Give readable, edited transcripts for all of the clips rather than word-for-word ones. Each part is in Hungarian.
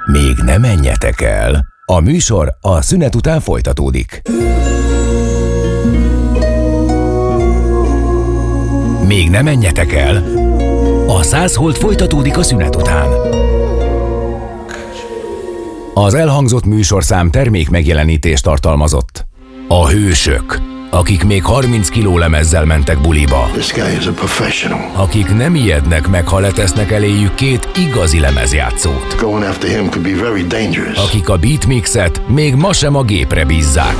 Még ne menjetek el. A műsor a szünet után folytatódik. Még ne menjetek el. A 100 Hold folytatódik a szünet után. Az elhangzott műsorszám termék megjelenítést tartalmazott. A hősök, akik még 30 kiló lemezzel mentek buliba. Akik nem ijednek meg, ha letesznek eléjük 2 igazi lemezjátszót. Akik a beatmixet még ma sem a gépre bízzák.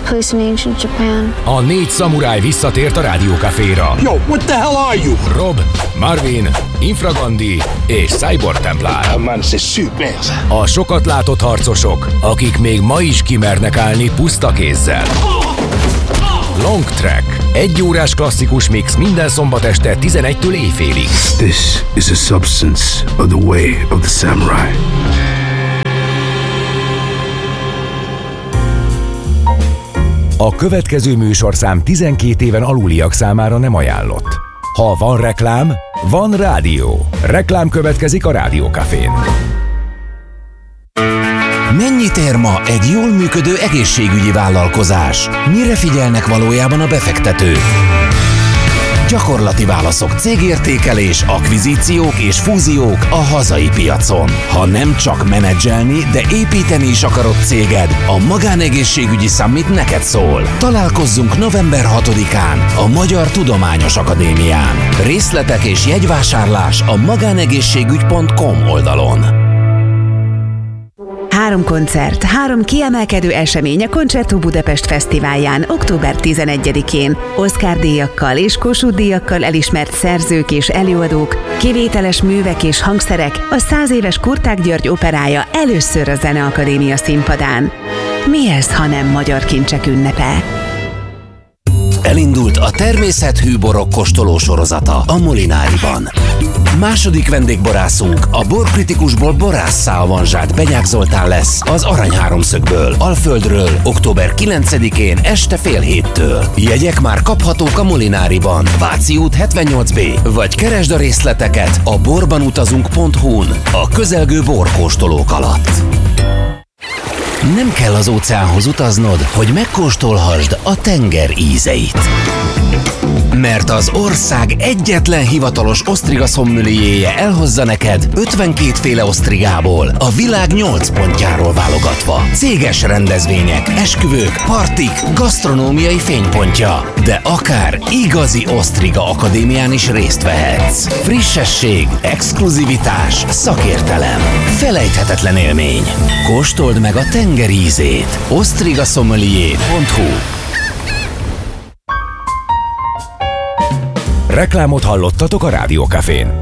A 4 szamuráj visszatért a Rádiókaféra. Yo, what the hell are you? Rob, Marvin, Infragandi és Cyborg Templár. A sokat látott harcosok, akik még ma is kimernek állni puszta kézzel. Long Track. 1 órás klasszikus mix minden szombat este 11-től éjfélig. This is a substance of the way of the samurai. A következő műsorszám 12 éven aluliak számára nem ajánlott. Ha van reklám, van rádió. Reklám következik a Rádiókafén. Mennyit ér ma egy jól működő egészségügyi vállalkozás? Mire figyelnek valójában a befektetők? Gyakorlati válaszok, cégértékelés, akvizíciók és fúziók a hazai piacon. Ha nem csak menedzselni, de építeni is akarod céged, a Magánegészségügyi Summit neked szól. Találkozzunk november 6-án a Magyar Tudományos Akadémián. Részletek és jegyvásárlás a magánegészségügy.com oldalon. 3 koncert, 3 kiemelkedő esemény a Concerto Budapest Fesztiválján október 11-én. Oscar-díjakkal és Kossuth-díjakkal elismert szerzők és előadók, kivételes művek és hangszerek, a 100 éves Kurták György operája először a Zeneakadémia színpadán. Mi ez, ha nem magyar kincsek ünnepe? Elindult a természethű borok kóstoló sorozata a Molináriban. Második vendégborászunk a borkritikusból Borásszá avanzsált Benyák Zoltán lesz az Arany Háromszögből, Alföldről, október 9-én este fél 7-től. Jegyek már kaphatók a Molináriban, Váci út 78B, vagy keresd a részleteket a borbanutazunk.hu-n a közelgő borkóstolók alatt. Nem kell az óceánhoz utaznod, hogy megkóstolhassd a tenger ízeit. Mert az ország egyetlen hivatalos osztriga szommelierje elhozza neked 52 féle osztrigából, a világ 8 pontjáról válogatva. Céges rendezvények, esküvők, partik, gasztronómiai fénypontja. De akár igazi osztriga akadémián is részt vehetsz. Frissesség, exkluzivitás, szakértelem. Felejthetetlen élmény. Kóstold meg a tenger ízét. osztrigasommelier.hu. Reklámot hallottatok a Rádiókafén.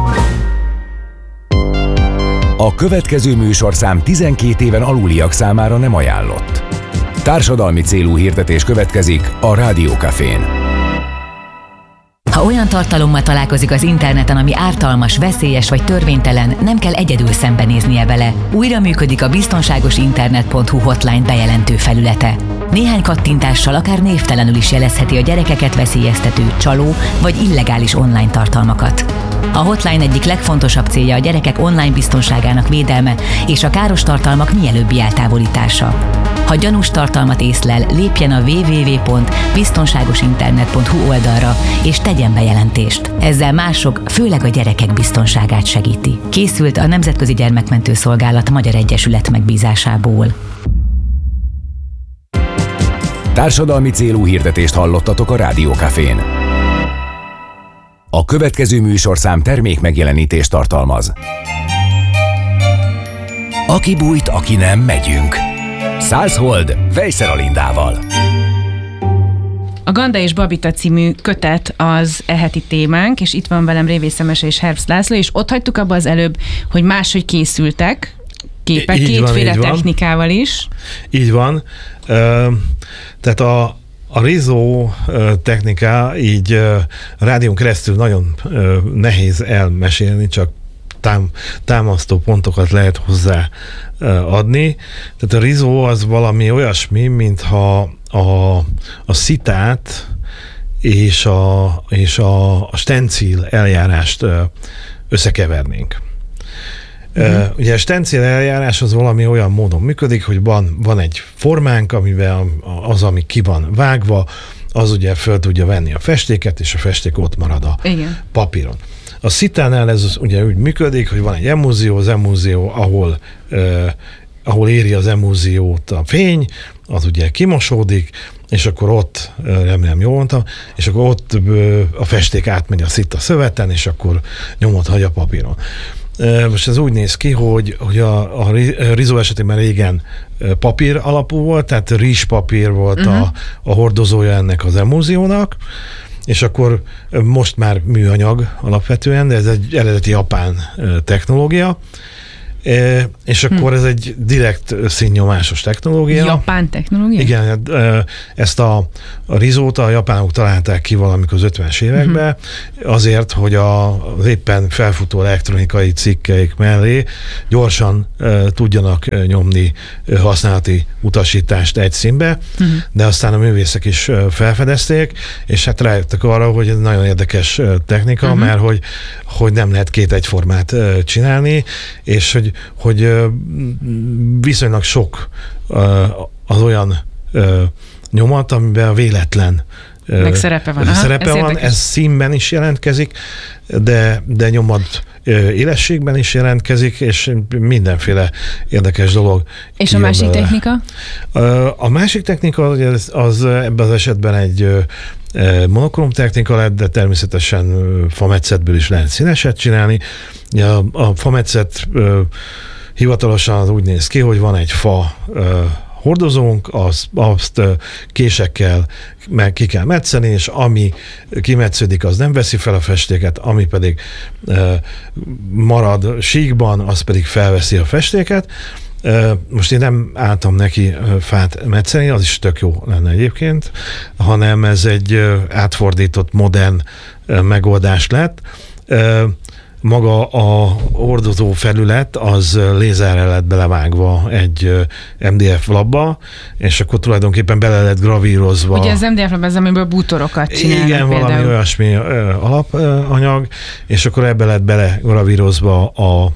A következő műsorszám 12 éven aluliak számára nem ajánlott. Társadalmi célú hirdetés következik a Rádiókafén. Ha olyan tartalommal találkozik az interneten, ami ártalmas, veszélyes vagy törvénytelen, nem kell egyedül szembenéznie vele. Újra működik a biztonságosinternet.hu hotline bejelentő felülete. Néhány kattintással akár névtelenül is jelezheti a gyerekeket veszélyeztető, csaló vagy illegális online tartalmakat. A hotline egyik legfontosabb célja a gyerekek online biztonságának védelme és a káros tartalmak mielőbbi eltávolítása. Ha gyanús tartalmat észlel, lépjen a www.biztonságosinternet.hu oldalra és tegyen bejelentést. Ezzel mások, főleg a gyerekek biztonságát segíti. Készült a Nemzetközi Gyermekmentő Szolgálat Magyar Egyesület megbízásából. Társadalmi célú hirdetést hallottatok a Rádiókafén. A következő műsorszám termék megjelenítést tartalmaz. Aki bújt, aki nem, megyünk. 100 Hold Vejszer Alindával. A Ganda és Babita című kötet az eheti témánk, és itt van velem Révész Emese és Herbst László, és ott hagytuk abba az előbb, hogy máshogy készültek képek, kétféle technikával is. Így van. Tehát a Rizzo technika így a rádión keresztül nagyon nehéz elmesélni, csak támasztó pontokat lehet hozzá adni. Tehát a Rizzo az valami olyasmi, mintha a szitát és a stencil eljárást összekevernénk. Ugye a stencél eljárás az valami olyan módon működik, hogy van egy formánk, amivel az, ami ki van vágva, az ugye föl tudja venni a festéket, és a festék ott marad a papíron. A szitánál ez ugye úgy működik, hogy van egy emulzió, az emulzió, ahol éri az emulziót a fény, az ugye kimosódik, és akkor ott, remélem jól mondtam, és akkor ott a festék átmegy a szita szöveten, és akkor nyomot hagy a papíron. Most ez úgy néz ki, hogy a rizó esetében régen papír alapú volt, tehát rizspapír volt a hordozója ennek az emulziónak, és akkor most már műanyag alapvetően, de ez egy eredeti japán technológia, és akkor ez egy direkt színnyomásos technológia. Japán technológia? Igen, ezt a rizót a japánok találták ki valamikor az 50-es években, azért, hogy az éppen felfutó elektronikai cikkeik mellé gyorsan tudjanak nyomni használati utasítást egy színbe, de aztán a művészek is felfedezték, és hát rájöttek arra, hogy ez nagyon érdekes technika, mert hogy nem lehet két egyformát csinálni, és hogy viszonylag sok az olyan nyomat, amiben a véletlen szerepe van. Ez színben is jelentkezik, de nyomat élességben is jelentkezik, és mindenféle érdekes dolog. És a másik technika? A másik technika az ebben az esetben egy monokrom technika lett, de természetesen fametszetből is lehet színeset csinálni. A fametszet hivatalosan az úgy néz ki, hogy van egy fa hordozónk, azt késekkel meg ki kell metszeni, és ami kimetsződik, az nem veszi fel a festéket, ami pedig marad síkban, az pedig felveszi a festéket. Most én nem álltam neki fát metszeni, az is tök jó lenne egyébként, hanem ez egy átfordított modern megoldás lett. Maga a hordozó felület az lézerrel lett belevágva egy MDF labba, és akkor tulajdonképpen bele lett gravírozva. Ugye az MDF lab az, amiből bútorokat csinálnak. Igen, például valami olyasmi alapanyag, és akkor ebbe lett bele gravírozva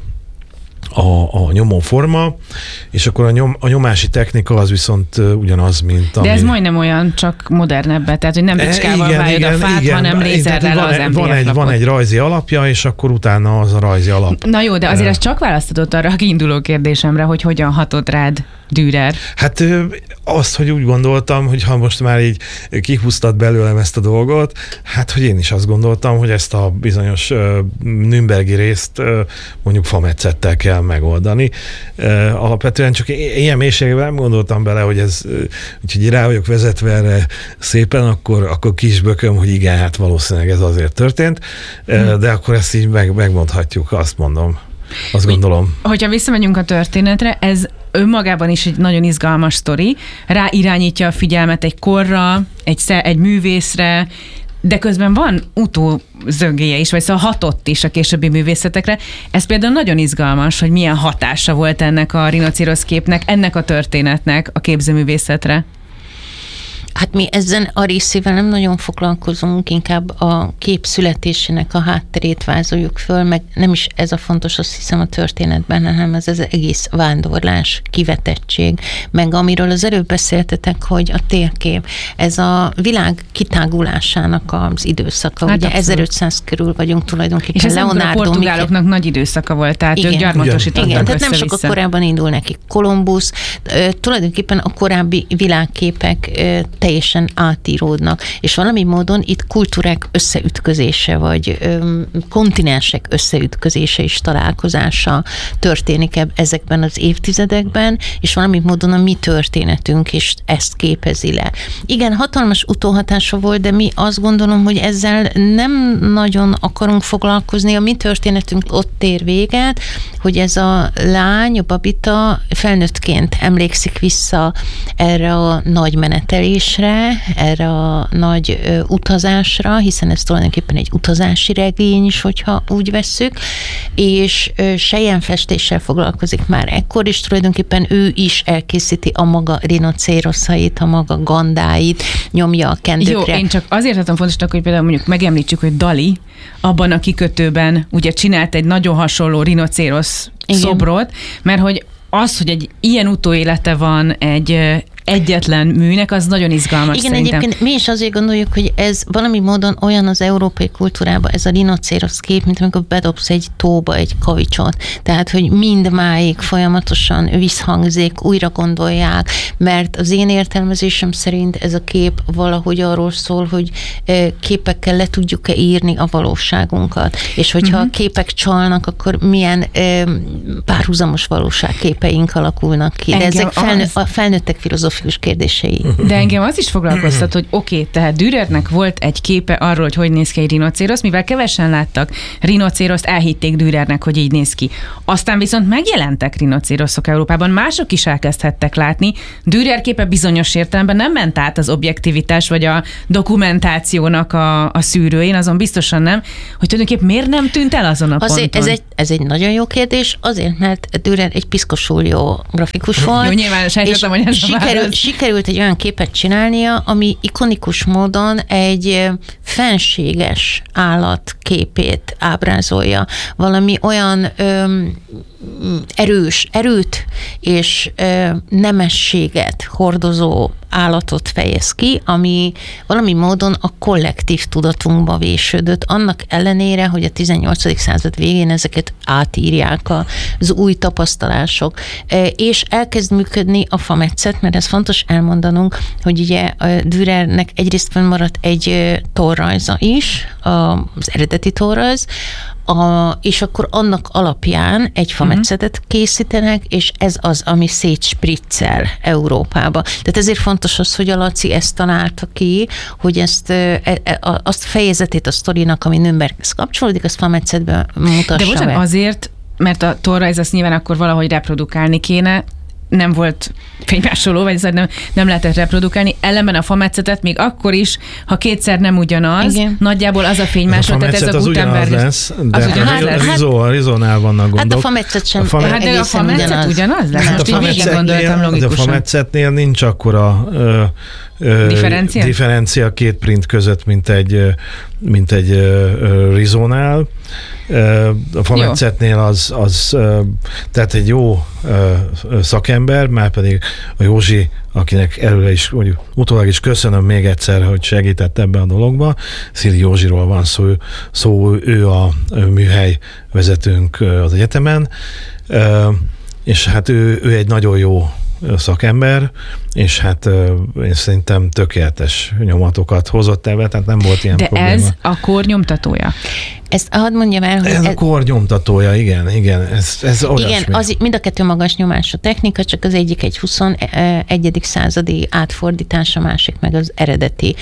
a nyomóforma, és akkor a nyomási technika az viszont ugyanaz, mint De ez majdnem olyan, csak modernebb, tehát hogy nem bicskával vájod a fát, hanem lézerrel az MDF van egy rajzi alapja, és akkor utána az a rajzi alap. Na jó, de azért ezt csak választodott arra a kiinduló kérdésemre, hogy hogyan hatott rád Dürer. Hát azt, hogy úgy gondoltam, hogy ha most már így kihúztad belőlem ezt a dolgot, hát hogy én is azt gondoltam, hogy ezt a bizonyos nürnbergi részt mondjuk fametszettel kell megoldani. Alapvetően csak ilyen mélységben nem gondoltam bele, hogy ez, úgyhogy rá vagyok vezetve erre szépen, akkor kisbököm, hogy igen, hát valószínűleg ez azért történt, de akkor ezt így megmondhatjuk, azt mondom. Azt gondolom. Hogyha visszamegyünk a történetre, ez önmagában is egy nagyon izgalmas sztori, ráirányítja a figyelmet egy korra, egy művészre, de közben van utózöngéje is, vagy szóval hatott is a későbbi művészetekre. Ez például nagyon izgalmas, hogy milyen hatása volt ennek a rinocérosz képnek, ennek a történetnek a képzőművészetre. Hát mi ezen a részével nem nagyon foglalkozunk, inkább a kép születésének a hátterét vázoljuk föl, meg nem is ez a fontos, azt hiszem a történetben, hanem ez az egész vándorlás, kivetettség, meg amiről az előbb beszéltetek, hogy a térkép, ez a világ kitágulásának az időszaka, hát ugye abszolút. 1500 körül vagyunk tulajdonképpen. És ez a portugáloknak nagy időszaka volt, tehát igen. Ők gyarmatosítottak igen, tehát nem sokkal korábban indul neki Kolumbusz, tulajdonképpen a korábbi világképek teljesen átíródnak, és valami módon itt kultúrák összeütközése, vagy kontinensek összeütközése és találkozása történik ezekben az évtizedekben, és valami módon a mi történetünk is ezt képezi le. Igen, hatalmas utóhatása volt, de mi azt gondolom, hogy ezzel nem nagyon akarunk foglalkozni, a mi történetünk ott ér véget, hogy ez a lány, a Babita felnőttként emlékszik vissza erre a nagy menetelésre, repülésre, erre a nagy utazásra, hiszen ez tulajdonképpen egy utazási regény is, hogyha úgy vesszük, és selyemfestéssel foglalkozik már ekkor, és tulajdonképpen ő is elkészíti a maga rinocéroszait, a maga gandáit, nyomja a kendőkre. Jó, én csak azért tartom fontosnak, hogy például mondjuk megemlítsük, hogy Dali abban a kikötőben ugye csinált egy nagyon hasonló rinocérosz szobrot, mert hogy az, hogy egy ilyen utóélete van egy egyetlen műnek, az nagyon izgalmas. Igen, szerintem. Egyébként mi is azért gondoljuk, hogy ez valami módon olyan az európai kultúrában, ez a rinocérosz kép, mint amikor bedobsz egy tóba egy kavicsot. Tehát, hogy mindmáig folyamatosan visszhangzik, újra gondolják, mert az én értelmezésem szerint ez a kép valahogy arról szól, hogy képekkel le tudjuk-e írni a valóságunkat. És hogyha a képek csalnak, akkor milyen párhuzamos valóságképeink alakulnak ki. De ezek a felnőttek filozófikus kérdései. De engem az is foglalkoztat, hogy oké, tehát Dürernek volt egy képe arról, hogy néz ki egy rinocérosz, mivel kevesen láttak rinocéroszt, elhitték Dürernek, hogy így néz ki. Aztán viszont megjelentek rinocéroszok Európában, mások is elkezdhettek látni. Dürer képe bizonyos értelemben nem ment át az objektivitás vagy a dokumentációnak a szűrőjén, azon biztosan nem, hogy tulajdonképpen miért nem tűnt el azon a ponton? Ez egy nagyon jó kérdés, azért, mert Dürer egy piszkosul jó grafikus volt. Jó, nyilván sejtettem, hogy ez sikerült egy olyan képet csinálnia, ami ikonikus módon egy fenséges állat képét ábrázolja. Valami olyan erőt és nemességet hordozó állatot fejez ki, ami valami módon a kollektív tudatunkba vésődött, annak ellenére, hogy a 18. század végén ezeket átírják az új tapasztalások. És elkezd működni a fametszet, mert ez fontos elmondanunk, hogy ugye Dürernek egyrészt fennmaradt egy torrajza is, az eredeti torrajz, és akkor annak alapján egy fametszetet készítenek, és ez az, ami szétspriccel Európába. Tehát ezért fontos az, hogy a Laci ezt találta ki, hogy azt a fejezetét a sztorinak, ami Nürnberghez kapcsolódik, azt fametszetben mutassa. De bocsánat, azért, mert a torrajz azt nyilván akkor valahogy reprodukálni kéne, nem volt fénymásoló, vagy nem lehetett reprodukálni. Ellenben a fametszetet még akkor is, ha kétszer nem ugyanaz, igen. Nagyjából az a fénymásoló, tehát ez a Gutenberg. Lesz, de a Rizónál vannak gondok. Hát a fametszet sem de a fametszet ugyanaz lesz? Hát a fametszetnél nincs akkora differencia két print között, mint egy Rizónál. A fametszetnél az tehát egy jó szakember, már pedig a Józsi, akinek előre is, utólag is köszönöm még egyszer, hogy segített ebben a dologba. Szili Józsiról van szó, ő a műhely vezetőnk az egyetemen, és hát ő egy nagyon jó szakember, és hát én szerintem tökéletes nyomatokat hozott ebbe, tehát nem volt ilyen probléma. De ez a kor nyomtatója? Ezt hadd mondjam el, hogy... Ez a kor nyomtatója, igen, ez olyasmi. Igen, mind a kettő magas nyomású technika, csak az egyik egy 21. századi átfordítás, a másik meg az eredeti.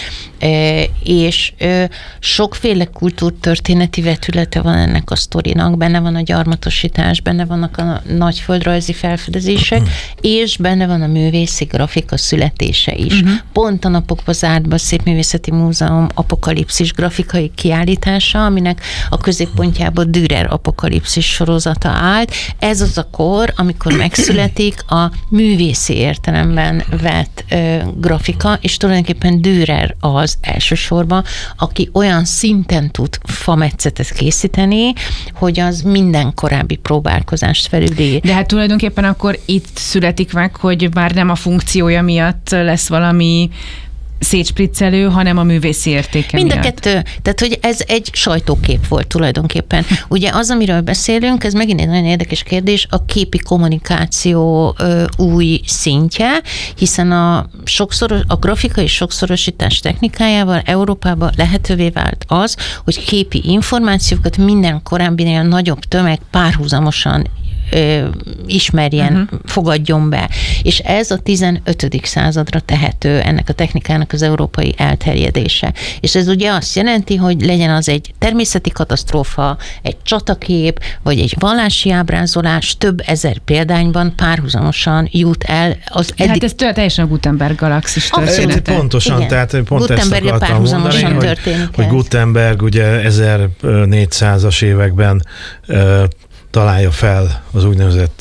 És sokféle kultúrtörténeti vetülete van ennek a sztorinak, benne van a gyarmatosítás, benne vannak a nagy földrajzi felfedezések, és benne van a művészi grafika születése is. Pont a napokban zárt be a Szépművészeti Múzeum apokalipszis grafikai kiállítása, aminek a középpontjában Dürer apokalipszis sorozata állt. Ez az a kor, amikor megszületik a művészi értelemben vett grafika, és tulajdonképpen Dürer az elsősorban, aki olyan szinten tud fametszetet készíteni, hogy az minden korábbi próbálkozást felüli. De hát tulajdonképpen akkor itt születik meg, hogy már nem a funkciója miatt lesz valami szétspriccelő, hanem a művészi értéke Mind a miatt. kettő. Tehát, hogy ez egy sajtókép volt tulajdonképpen. Ugye az, amiről beszélünk, ez megint egy nagyon érdekes kérdés, a képi kommunikáció új szintje, hiszen a grafikai sokszorosítás technikájával Európában lehetővé vált az, hogy képi információkat minden korábbinél nagyobb tömeg párhuzamosan ismerjen, fogadjon be. És ez a 15. századra tehető ennek a technikának az európai elterjedése. És ez ugye azt jelenti, hogy legyen az egy természeti katasztrófa, egy csatakép, vagy egy vallási ábrázolás, több ezer példányban párhuzamosan jut el az eddig... Hát ez teljesen a Gutenberg galaxis története. Pontosan, igen. Tehát pont ezt akartam mondani, hogy Gutenberg ugye 1400-as években találja fel az úgynevezett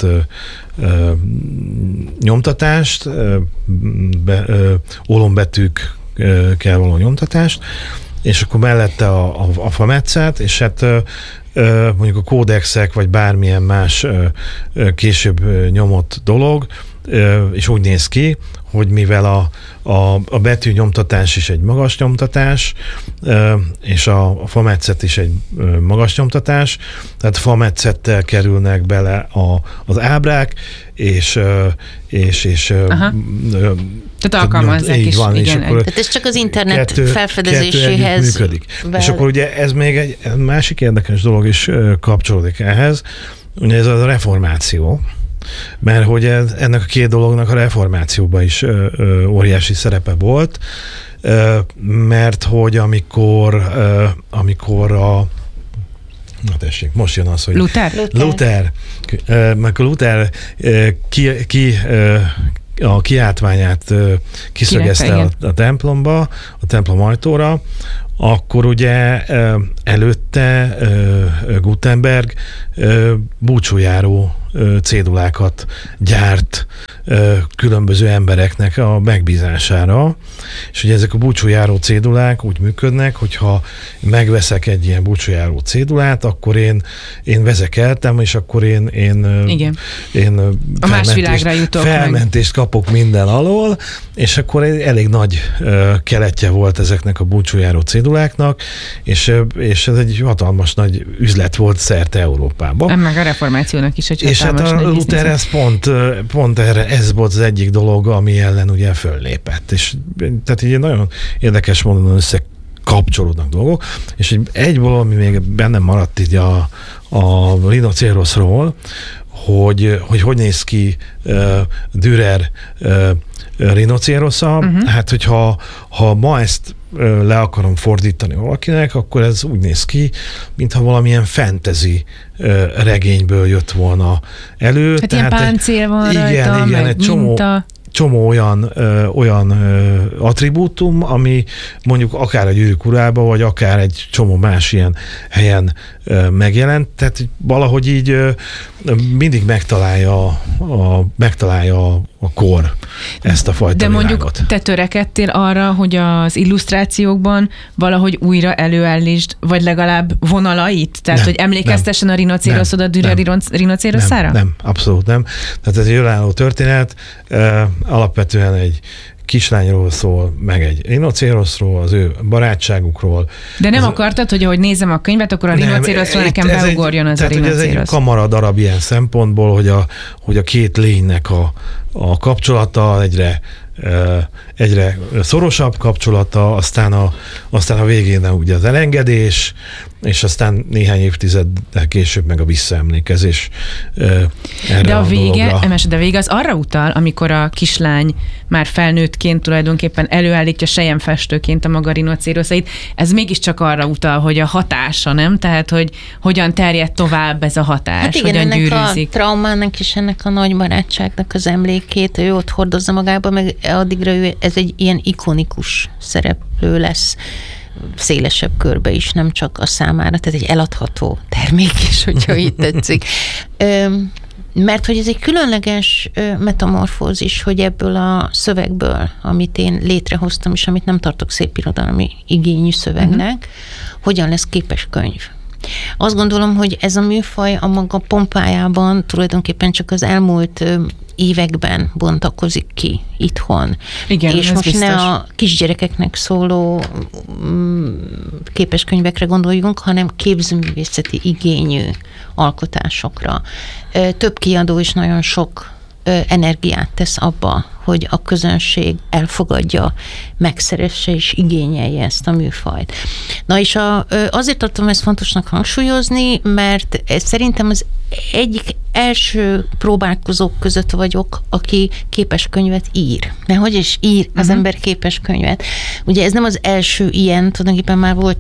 nyomtatást, olombetűkkel való nyomtatást, és akkor mellette a fametszet, és hát mondjuk a kódexek, vagy bármilyen más később nyomott dolog, és úgy néz ki, hogy mivel a betű nyomtatás is egy magas nyomtatás, és a fametszet is egy magas nyomtatás, tehát fametszettel kerülnek bele az ábrák, és tehát alkalmazzák is. Van, igen. Tehát ez csak az internet felfedezéséhez működik. És akkor ugye ez még egy másik érdekes dolog is kapcsolódik ehhez, ugye ez a reformáció, mert hogy ennek a két dolognak a reformációban is óriási szerepe volt, mert hogy amikor na tessék, most jön az, hogy Luther a kiáltványát kiszögezte a templomba, a templom ajtóra, akkor ugye előtte Gutenberg búcsújáró cédulákat gyárt különböző embereknek a megbízására, és ugye ezek a búcsújáró cédulák úgy működnek, hogyha megveszek egy ilyen búcsújáró cédulát, akkor én vezekeltem, és akkor én a más világra jutok felmentést kapok minden alól, és akkor elég nagy keletje volt ezeknek a búcsújáró céduláknak, és ez egy hatalmas nagy üzlet volt szerte Európában. Meg a reformációnak is egy és hát a Luther ez pont erre, ez volt az egyik dolog, ami ellen ugye föllépett. És tehát így nagyon érdekes módon összekapcsolódnak dolgok, és egy valami még bennem maradt így a rinocéroszról, hogy néz ki Dürer rinocérosza. Hát, hogyha ma ezt le akarom fordítani valakinek, akkor ez úgy néz ki, mintha valamilyen fantasy regényből jött volna elő. Hát ilyen páncél van rajta, igen, egy csomó olyan attribútum, ami mondjuk akár a Gyűrűk Urába, vagy akár egy csomó más ilyen helyen megjelent, tehát valahogy így mindig megtalálja a kor ezt a fajta De világot. mondjuk te törekedtél arra, hogy az illusztrációkban valahogy újra előállítsd, vagy legalább vonalait? Tehát, hogy emlékeztessen a rinocéroszod a Dürer rinocéroszára? Nem, abszolút nem. Tehát ez egy önálló történet, alapvetően egy kislányról szól, meg egy rinocéroszról, az ő barátságukról. De nem akartad, hogy ahogy nézem a könyvet, akkor a rinocéroszról nekem beugorjon az a rinocérosz. Ez egy kamaradarab ilyen szempontból, hogy a két lénynek a kapcsolata egyre szorosabb kapcsolata, aztán a végén ugye az elengedés, és aztán néhány évtizeddel később meg a visszaemlékezés erre de a vége, vége az arra utal, amikor a kislány már felnőttként tulajdonképpen előállítja selyemfestőként a maga rinocéroszait. Ez mégiscsak arra utal, hogy a hatása, nem? Tehát, hogy hogyan terjed tovább ez a hatás, hát igen, hogyan ennek gyűrűzik. A traumának és ennek a nagy barátságnak az emlékét, ő ott hordozza magába, meg addigra ez egy ilyen ikonikus szereplő lesz szélesebb körbe is, nem csak a számára, tehát egy eladható termék is, hogyha így tetszik. Mert hogy ez egy különleges metamorfózis, hogy ebből a szövegből, amit én létrehoztam, és amit nem tartok szépirodalmi igényű szövegnek, hogyan lesz képes könyv. Azt gondolom, hogy ez a műfaj a maga pompájában tulajdonképpen csak az elmúlt években bontakozik ki itthon. Igen, és most biztos. ne a kisgyerekeknek szóló képeskönyvekre gondoljunk, hanem képzőművészeti igényű alkotásokra. Több kiadó is nagyon sok energiát tesz abba, hogy a közönség elfogadja, megszeresse és igényelje ezt a műfajt. Na és azért tartom ezt fontosnak hangsúlyozni, mert szerintem az egyik első próbálkozók között vagyok, aki képes könyvet ír. Mert hogy is ír az ember képes könyvet? Ugye ez nem az első ilyen, tulajdonképpen már volt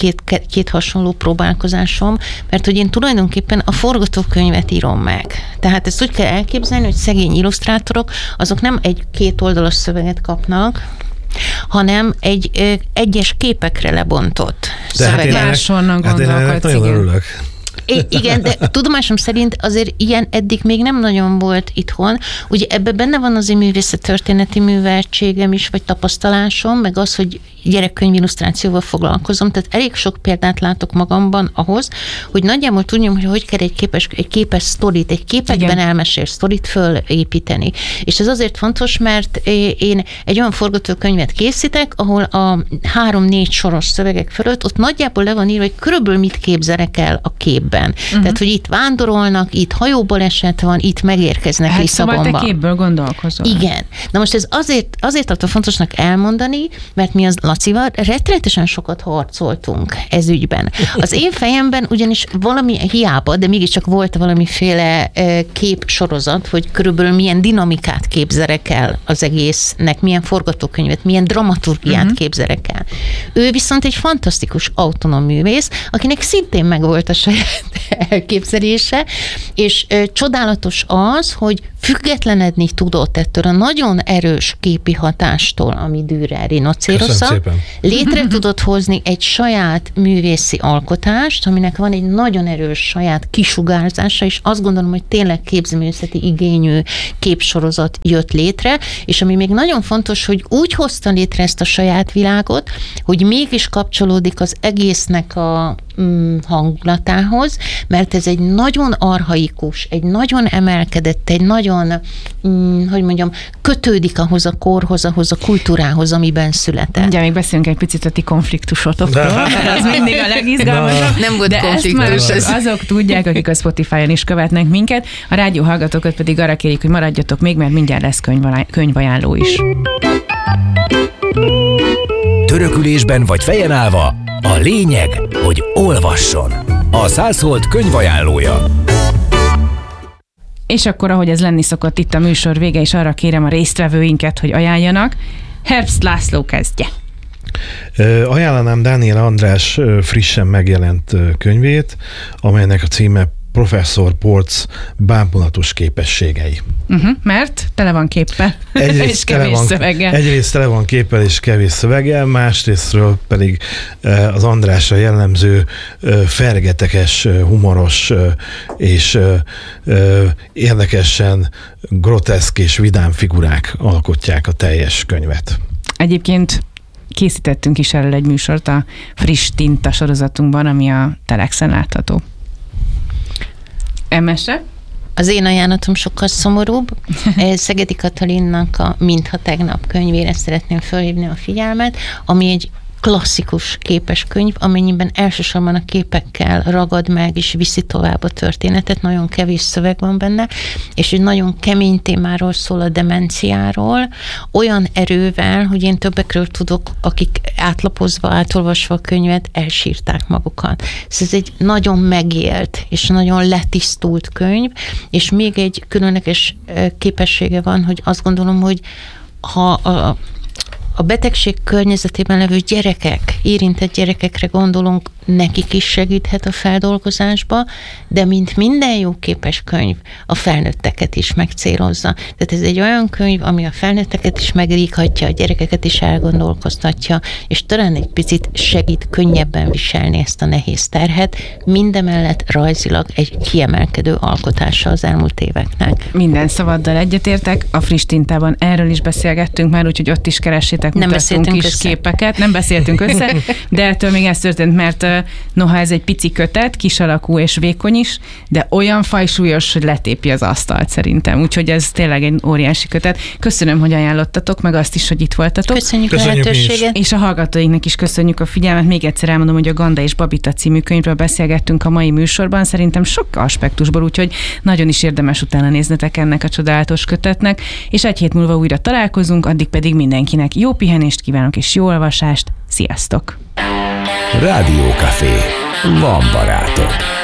két hasonló próbálkozásom, mert hogy én tulajdonképpen a forgatókönyvet írom meg. Tehát ezt úgy kell elképzelni, hogy szegény illusztrátorok, azok nem egy 2 oldalas szöveget kapnak, hanem egy egyes képekre lebontott szöveget. Máshonnan gondolkodsz, nagyon örülök. Igen, de tudomásom szerint azért ilyen eddig még nem nagyon volt itthon. Ugye ebben benne van az én művészettörténeti műveltségem is, vagy tapasztalásom, meg az, hogy gyerekkönyvillusztrációval foglalkozom, tehát elég sok példát látok magamban ahhoz, hogy nagyjából tudjam, hogy kell egy képes sztorit, egy képekben elmesélt sztorit fölépíteni. És ez azért fontos, mert én egy olyan forgatókönyvet készítek, ahol a 3-4 soros szövegek fölött ott nagyjából le van írva, hogy körülbelül mit képzelek el a képben. Tehát, hogy itt vándorolnak, itt hajóbaleset van, itt megérkeznek Lisszabonba. Szóval te képből gondolkozol. Igen. Na most ez azért tartom fontosnak elmondani, mert mi az Lacival rettenetesen sokat harcoltunk ez ügyben. Az én fejemben ugyanis valami hiába, de mégiscsak volt valamiféle képsorozat, hogy körülbelül milyen dinamikát képzelek el az egésznek, milyen forgatókönyvet, milyen dramaturgiát képzelek el. Ő viszont egy fantasztikus autonóm művész, akinek szintén megvolt a saját elképzelése, és csodálatos az, hogy függetlenedni tudott ettől a nagyon erős képi hatástól, ami Dürer rinocérosza. Létre tudott hozni egy saját művészi alkotást, aminek van egy nagyon erős saját kisugárzása, és azt gondolom, hogy tényleg képzőművészeti igényű képsorozat jött létre, és ami még nagyon fontos, hogy úgy hozta létre ezt a saját világot, hogy mégis kapcsolódik az egésznek a hangulatához, mert ez egy nagyon archaikus, egy nagyon emelkedett, egy nagyon, kötődik ahhoz a korhoz, ahhoz a kultúrához, amiben született. Ugye még beszélünk egy picit a ti konfliktusotokról, az mindig a legizgalmasabb. Nem volt de konfliktus. Ezt már azok tudják, akik a Spotify-on is követnek minket, a rádió hallgatókat pedig arra kérik, hogy maradjatok még, mert mindjárt lesz könyvajánló is. Törökülésben vagy fejen állva, a lényeg, hogy olvasson. A 100 Hold könyvajánlója. És akkor, ahogy ez lenni szokott, itt a műsor vége, és arra kérem a résztvevőinket, hogy ajánljanak. Herbst László kezdje. Ajánlanám Dániel András frissen megjelent könyvét, amelynek a címe Professzor Porz bámulatos képességei. Mert tele van képpel, és kevés szöveggel. Egyrészt tele van képpel és kevés szöveggel, másrésztről pedig az Andrásra jellemző fergeteges, humoros és érdekesen groteszk és vidám figurák alkotják a teljes könyvet. Egyébként készítettünk is erről egy műsort a Friss Tinta sorozatunkban, ami a Telexen látható. Emese? Az én ajánlatom sokkal szomorúbb. Szegedi Katalinnak a Mintha tegnap könyvére szeretném felhívni a figyelmet, ami egy klasszikus képes könyv, amennyiben elsősorban a képekkel ragad meg és viszi tovább a történetet, nagyon kevés szöveg van benne, és egy nagyon kemény témáról szól, a demenciáról, olyan erővel, hogy én többekről tudok, akik átolvasva a könyvet, elsírták magukat. Ez egy nagyon megélt és nagyon letisztult könyv, és még egy különleges képessége van, hogy azt gondolom, hogy ha a betegség környezetében levő gyerekek, érintett gyerekekre gondolunk, nekik is segíthet a feldolgozásba, de mint minden jó képes könyv, a felnőtteket is megcélozza. Tehát ez egy olyan könyv, ami a felnőtteket is megríghatja, a gyerekeket is elgondolkoztatja, és talán egy picit segít könnyebben viselni ezt a nehéz terhet, mindemellett rajzilag egy kiemelkedő alkotása az elmúlt éveknek. Minden szavaddal egyetértek, a Friss Tintában erről is beszélgettünk már, úgyhogy ott is keressétek, mutattunk is képeket. Nem beszéltünk össze, De ettől még ez történt, mert noha ez egy pici kötet, kis alakú és vékony is, de olyan fajsúlyos, hogy letépi az asztalt szerintem. Úgyhogy ez tényleg egy óriási kötet. Köszönöm, hogy ajánlottatok, meg azt is, hogy itt voltatok. Köszönjük a lehetőséget. És a hallgatóinknak is köszönjük a figyelmet. Még egyszer elmondom, hogy a Ganda és Babita című könyvről beszélgettünk a mai műsorban. Szerintem sok aspektusból, úgyhogy nagyon is érdemes utána néznetek ennek a csodálatos kötetnek. És egy hét múlva újra találkozunk, addig pedig mindenkinek jó pihenést kívánok és jó olvasást. Sziasztok! Rádiókafé. Van barátod.